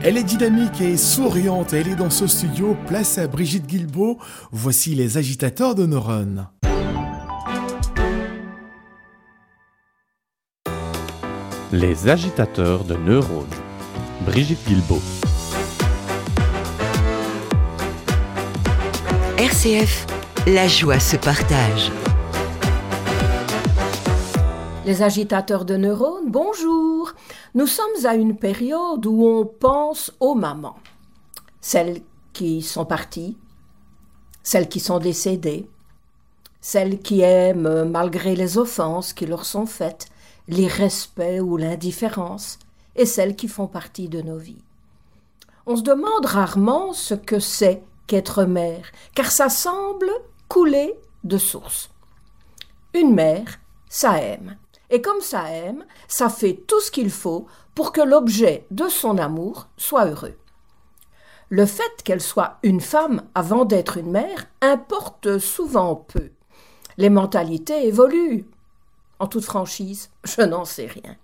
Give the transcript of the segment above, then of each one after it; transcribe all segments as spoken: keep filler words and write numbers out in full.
Elle est dynamique et souriante. Elle est dans ce studio. Place à Brigitte Guilbeault. Voici les agitateurs de neurones. Les agitateurs de neurones. Brigitte Guilbeault. R C F, la joie se partage. Les agitateurs de neurones, bonjour. Nous sommes à une période où on pense aux mamans. Celles qui sont parties, celles qui sont décédées, celles qui aiment malgré les offenses qui leur sont faites, l'irrespect ou l'indifférence, et celles qui font partie de nos vies. On se demande rarement ce que c'est qu'être mère, car ça semble couler de source. Une mère, ça aime. Et comme ça aime, ça fait tout ce qu'il faut pour que l'objet de son amour soit heureux. Le fait qu'elle soit une femme avant d'être une mère importe souvent peu. Les mentalités évoluent. En toute franchise, je n'en sais rien.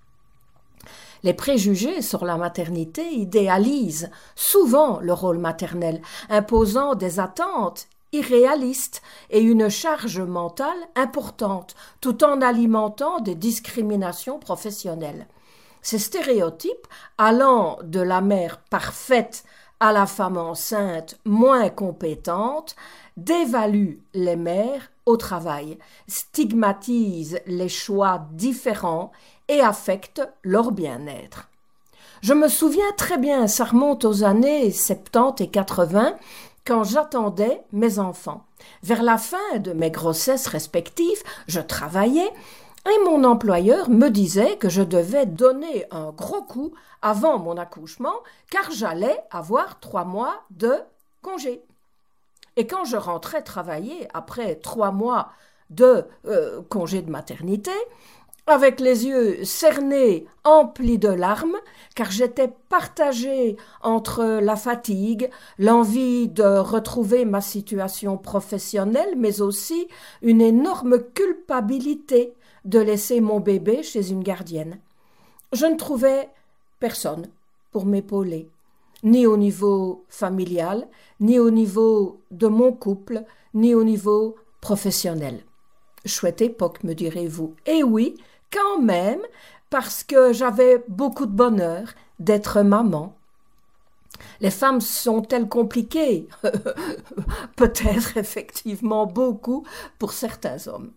Les préjugés sur la maternité idéalisent souvent le rôle maternel, imposant des attentes irréalistes et une charge mentale importante, tout en alimentant des discriminations professionnelles. Ces stéréotypes, allant de la mère parfaite à la femme enceinte moins compétente, dévaluent les mères au travail, stigmatisent les choix différents et affectent leur bien-être. Je me souviens très bien, ça remonte aux années soixante-dix et quatre-vingts, quand j'attendais mes enfants. Vers la fin de mes grossesses respectives, je travaillais et mon employeur me disait que je devais donner un gros coup avant mon accouchement car j'allais avoir trois mois de congé. Et quand je rentrais travailler après trois mois de euh, congé de maternité, avec les yeux cernés, emplis de larmes, car j'étais partagée entre la fatigue, l'envie de retrouver ma situation professionnelle, mais aussi une énorme culpabilité de laisser mon bébé chez une gardienne. Je ne trouvais personne pour m'épauler, ni au niveau familial, ni au niveau de mon couple, ni au niveau professionnel. Chouette époque, me direz-vous. Eh oui, quand même, parce que j'avais beaucoup de bonheur d'être maman. Les femmes sont-elles compliquées ? Peut-être effectivement beaucoup pour certains hommes.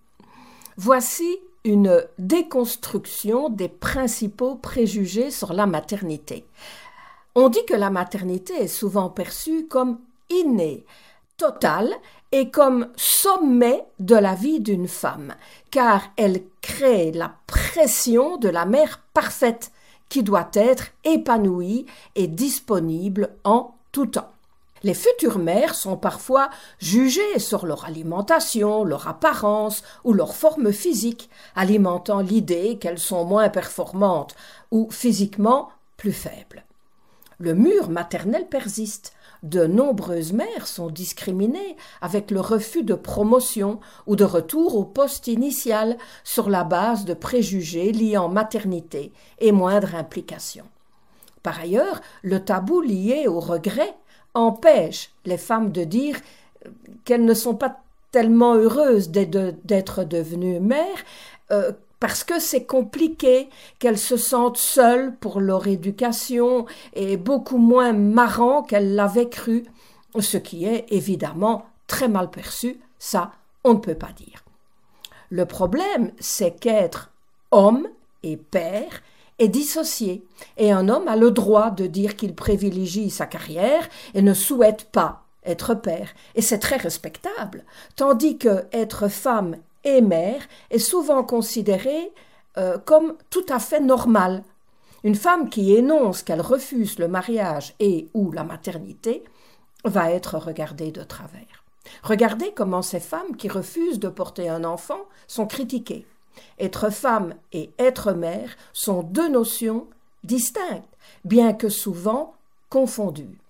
Voici une déconstruction des principaux préjugés sur la maternité. On dit que la maternité est souvent perçue comme innée, totale et comme sommet de la vie d'une femme, car elle crée la pression de la mère parfaite qui doit être épanouie et disponible en tout temps. Les futures mères sont parfois jugées sur leur alimentation, leur apparence ou leur forme physique, alimentant l'idée qu'elles sont moins performantes ou physiquement plus faibles. Le mur maternel persiste. De nombreuses mères sont discriminées avec le refus de promotion ou de retour au poste initial sur la base de préjugés liant maternité et moindre implication. Par ailleurs, le tabou lié au regret empêche les femmes de dire qu'elles ne sont pas tellement heureuses d'être devenues mères euh, parce que c'est compliqué, qu'elles se sentent seules pour leur éducation et beaucoup moins marrant qu'elles l'avaient cru, ce qui est évidemment très mal perçu, ça on ne peut pas dire. Le problème, c'est qu'être homme et père est dissocié, et un homme a le droit de dire qu'il privilégie sa carrière et ne souhaite pas être père, et c'est très respectable, tandis que être femme et mère est souvent considérée euh, comme tout à fait normale. Une femme qui énonce qu'elle refuse le mariage et ou la maternité va être regardée de travers. Regardez comment ces femmes qui refusent de porter un enfant sont critiquées. Être femme et être mère sont deux notions distinctes, bien que souvent confondues.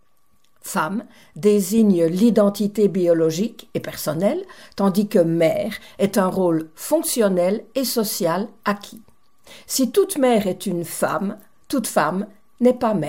Femme désigne l'identité biologique et personnelle, tandis que mère est un rôle fonctionnel et social acquis. Si toute mère est une femme, toute femme n'est pas mère.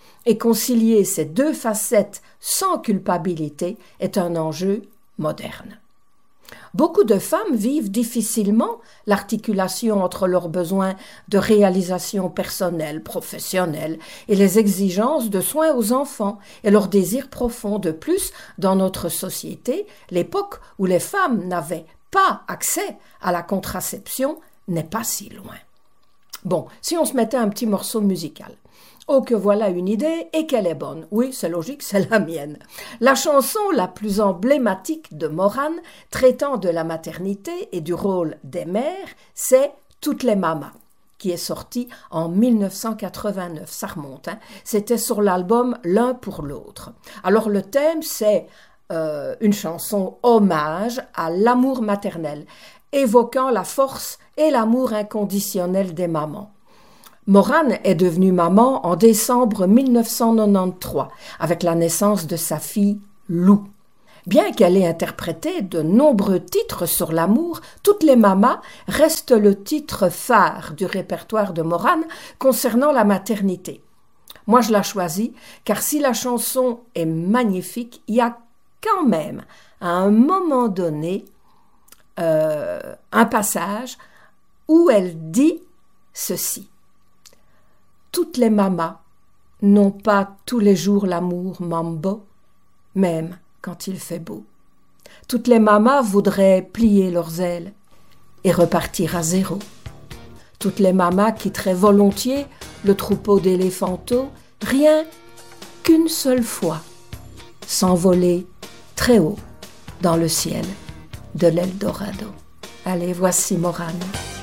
et concilier ces deux facettes sans culpabilité est un enjeu moderne. Beaucoup de femmes vivent difficilement l'articulation entre leurs besoins de réalisation personnelle, professionnelle et les exigences de soins aux enfants et leurs désirs profonds. De plus, dans notre société, l'époque où les femmes n'avaient pas accès à la contraception n'est pas si loin. Bon, si on se mettait un petit morceau musical. Oh, que voilà une idée, et qu'elle est bonne. Oui, c'est logique, c'est la mienne. La chanson la plus emblématique de Morane, traitant de la maternité et du rôle des mères, c'est « Toutes les mamas », qui est sortie en mille neuf cent quatre-vingt-neuf. Ça remonte, hein. C'était sur l'album « L'un pour l'autre ». Alors le thème, c'est euh, une chanson hommage à l'amour maternel, évoquant la force et l'amour inconditionnel des mamans. Morane est devenue maman en décembre mille neuf cent quatre-vingt-treize avec la naissance de sa fille Lou. Bien qu'elle ait interprété de nombreux titres sur l'amour, Toutes les mamas reste le titre phare du répertoire de Morane concernant la maternité. Moi je la choisis car si la chanson est magnifique, il y a quand même à un moment donné euh, un passage où elle dit ceci. Toutes les mamas n'ont pas tous les jours l'amour mambo, même quand il fait beau. Toutes les mamas voudraient plier leurs ailes et repartir à zéro. Toutes les mamas quitteraient volontiers le troupeau d'éléphantaux, rien qu'une seule fois, s'envoler très haut dans le ciel de l'Eldorado. Allez, voici Morane.